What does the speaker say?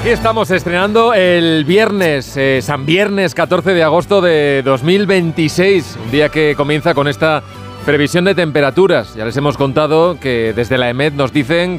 Aquí estamos estrenando el viernes, San Viernes 14 de agosto de 2026, un día que comienza con esta previsión de temperaturas. Ya les hemos contado que desde la EMET nos dicen